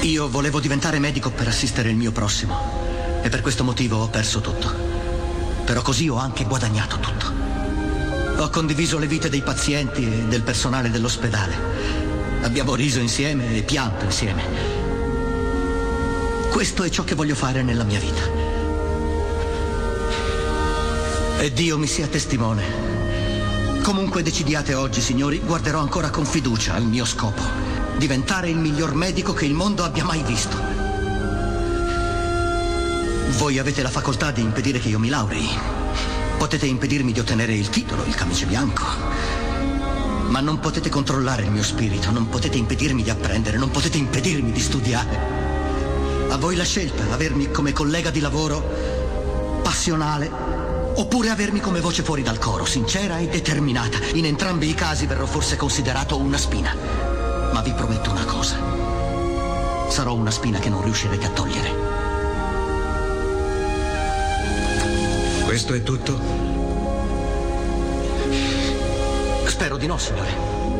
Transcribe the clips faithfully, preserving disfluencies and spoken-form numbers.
Io volevo diventare medico per assistere il mio prossimo e per questo motivo ho perso tutto. Però così ho anche guadagnato tutto. Ho condiviso le vite dei pazienti e del personale dell'ospedale. Abbiamo riso insieme e pianto insieme. Questo è ciò che voglio fare nella mia vita. E Dio mi sia testimone. Comunque decidiate oggi, signori, guarderò ancora con fiducia al mio scopo. Diventare il miglior medico che il mondo abbia mai visto. Voi avete la facoltà di impedire che io mi laurei. Potete impedirmi di ottenere il titolo, il camice bianco. Ma non potete controllare il mio spirito, non potete impedirmi di apprendere, non potete impedirmi di studiare. A voi la scelta, avermi come collega di lavoro, passionale, oppure avermi come voce fuori dal coro, sincera e determinata. In entrambi i casi verrò forse considerato una spina. Ma vi prometto una cosa. Sarò una spina che non riuscirete a togliere. Questo è tutto? Spero di no, signore.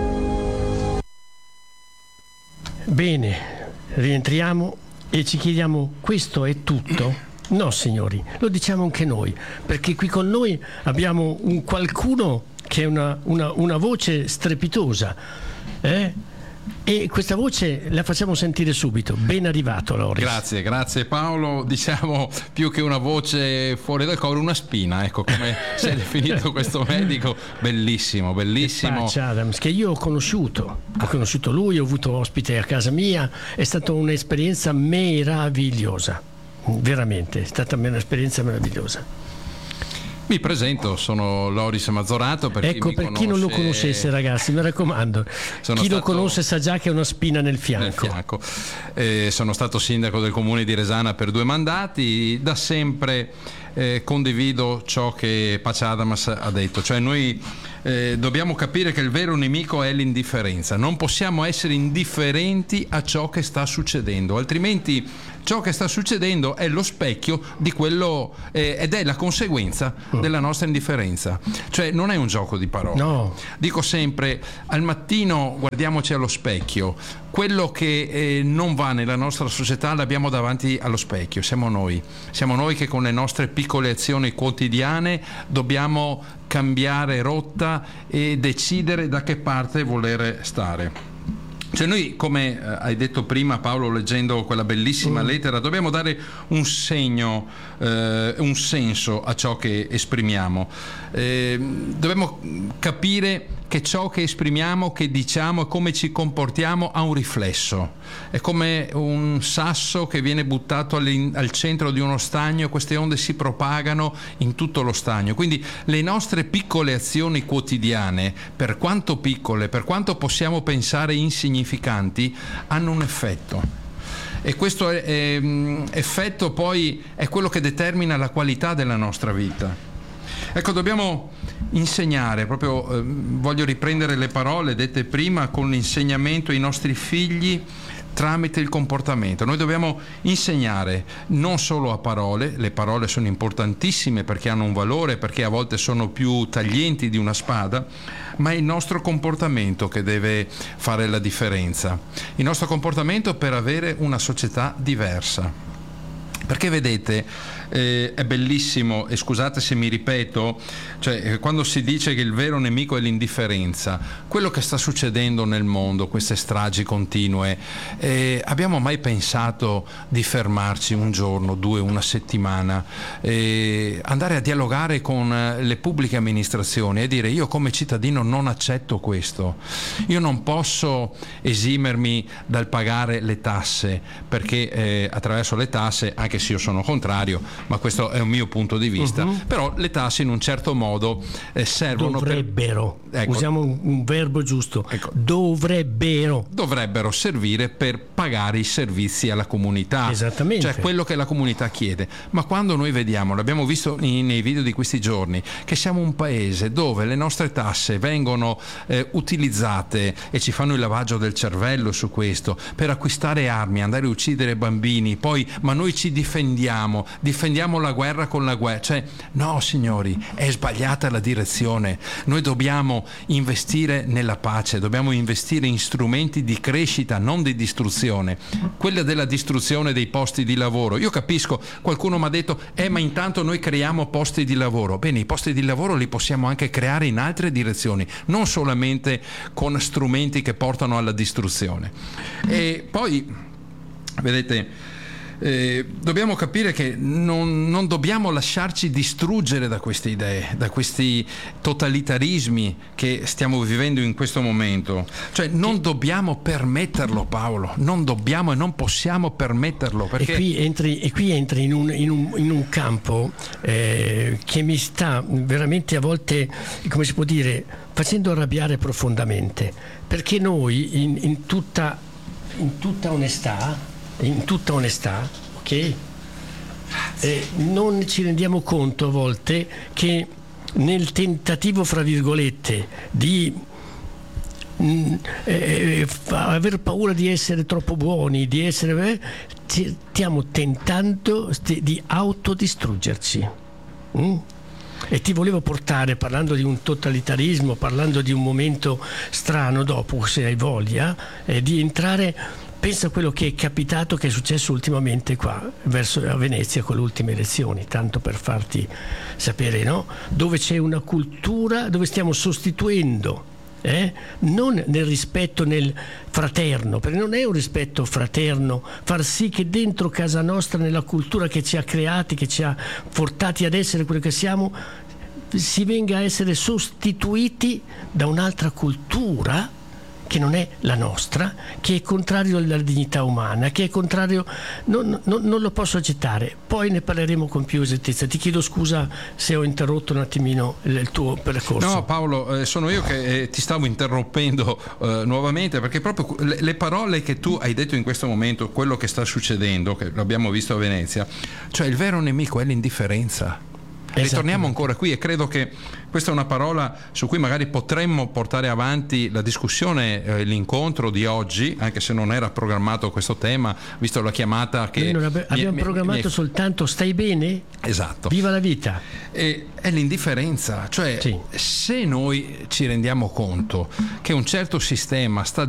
Bene, rientriamo e ci chiediamo: questo è tutto? No, signori, lo diciamo anche noi, perché qui con noi abbiamo un qualcuno che è una, una, una voce strepitosa, eh? E questa voce la facciamo sentire subito. Ben arrivato, Loris. Grazie, grazie Paolo. Diciamo, più che una voce fuori dal coro, una spina, ecco come si è definito questo medico. Bellissimo, bellissimo. Patch Adams, che io ho conosciuto. Ho conosciuto lui, ho avuto ospite a casa mia. È stata un'esperienza meravigliosa. Veramente, è stata un'esperienza meravigliosa. Mi presento, sono Loris Mazzorato. Per ecco, chi per conosce... chi non lo conoscesse, ragazzi, mi raccomando, sono chi stato... lo conosce sa già che è una spina nel fianco. Nel fianco. Eh, sono stato sindaco del comune di Resana per due mandati, da sempre eh, condivido ciò che Patch Adams ha detto, cioè noi eh, dobbiamo capire che il vero nemico è l'indifferenza, non possiamo essere indifferenti a ciò che sta succedendo, altrimenti ciò che sta succedendo è lo specchio di quello eh, ed è la conseguenza mm. della nostra indifferenza, cioè non è un gioco di parole. No. Dico sempre, al mattino guardiamoci allo specchio, quello che eh, non va nella nostra società l'abbiamo davanti allo specchio, siamo noi, siamo noi che con le nostre piccole azioni quotidiane dobbiamo cambiare rotta e decidere da che parte voler stare. Cioè noi, come eh, hai detto prima Paolo leggendo quella bellissima mm. lettera, dobbiamo dare un segno, eh, un senso a ciò che esprimiamo. Eh, dobbiamo capire che ciò che esprimiamo, che diciamo e come ci comportiamo ha un riflesso. È come un sasso che viene buttato al centro di uno stagno e queste onde si propagano in tutto lo stagno. Quindi le nostre piccole azioni quotidiane, per quanto piccole, per quanto possiamo pensare insignificanti, hanno un effetto. E questo è, è, effetto poi è quello che determina la qualità della nostra vita. Ecco, dobbiamo insegnare, proprio eh, voglio riprendere le parole dette prima, con l'insegnamento ai nostri figli tramite il comportamento. Noi dobbiamo insegnare non solo a parole, le parole sono importantissime perché hanno un valore, perché a volte sono più taglienti di una spada, ma è il nostro comportamento che deve fare la differenza. Il nostro comportamento per avere una società diversa. Perché vedete, eh, è bellissimo, e scusate se mi ripeto, cioè eh, quando si dice che il vero nemico è l'indifferenza, quello che sta succedendo nel mondo, queste stragi continue, eh, abbiamo mai pensato di fermarci un giorno, due, una settimana, eh, andare a dialogare con le pubbliche amministrazioni e dire: io come cittadino non accetto questo, io non posso esimermi dal pagare le tasse, perché eh, attraverso le tasse, anche se io sono contrario, ma questo è un mio punto di vista, uh-huh. però le tasse in un certo modo eh, servono dovrebbero per... ecco, usiamo un, un verbo giusto, ecco, dovrebbero dovrebbero servire per pagare i servizi alla comunità, esattamente, cioè quello che la comunità chiede. Ma quando noi vediamo, l'abbiamo visto nei, nei video di questi giorni, che siamo un paese dove le nostre tasse vengono eh, utilizzate e ci fanno il lavaggio del cervello su questo, per acquistare armi, andare a uccidere bambini, poi ma noi ci difendiamo, difendiamo la guerra con la guerra. Cioè, no signori, è sbagliata la direzione. Noi dobbiamo investire nella pace, dobbiamo investire in strumenti di crescita, non di distruzione. Quella della distruzione dei posti di lavoro. Io capisco, qualcuno mi ha detto, eh ma intanto noi creiamo posti di lavoro. Bene, i posti di lavoro li possiamo anche creare in altre direzioni, non solamente con strumenti che portano alla distruzione. E poi, vedete, Eh, dobbiamo capire che non, non dobbiamo lasciarci distruggere da queste idee, da questi totalitarismi che stiamo vivendo in questo momento. Cioè non dobbiamo permetterlo, Paolo, non dobbiamo e non possiamo permetterlo. Perché... E qui entri, e qui entri in, un, in, un, in un campo eh, che mi sta veramente a volte, come si può dire, facendo arrabbiare profondamente, perché noi in, in, tutta, in tutta onestà in tutta onestà, ok? Eh, non ci rendiamo conto a volte che nel tentativo, fra virgolette, di mh, eh, aver paura di essere troppo buoni, di essere, eh, stiamo tentando di autodistruggerci. Mm? E ti volevo portare, parlando di un totalitarismo, parlando di un momento strano, dopo, se hai voglia, eh, di entrare. Pensa a quello che è capitato, che è successo ultimamente qua, verso a Venezia con le ultime elezioni, tanto per farti sapere, no? Dove c'è una cultura, dove stiamo sostituendo, eh? Non nel rispetto nel fraterno, perché non è un rispetto fraterno far sì che dentro casa nostra, nella cultura che ci ha creati, che ci ha portati ad essere quello che siamo, si venga a essere sostituiti da un'altra cultura che non è la nostra, che è contrario alla dignità umana, che è contrario, non, non, non lo posso accettare. Poi ne parleremo con più esattezza. Ti chiedo scusa se ho interrotto un attimino il, il tuo percorso. No Paolo, eh, sono io che eh, ti stavo interrompendo eh, nuovamente, perché proprio le, le parole che tu hai detto in questo momento, quello che sta succedendo, che l'abbiamo visto a Venezia, cioè il vero nemico è l'indifferenza. Ritorniamo ancora qui, e credo che questa è una parola su cui magari potremmo portare avanti la discussione, eh, l'incontro di oggi, anche se non era programmato questo tema, visto la chiamata che Noi non abbiamo, mi, abbiamo mi, programmato mi... soltanto stai bene? Esatto. Viva la vita. E, è l'indifferenza, cioè sì. Se noi ci rendiamo conto che un certo sistema sta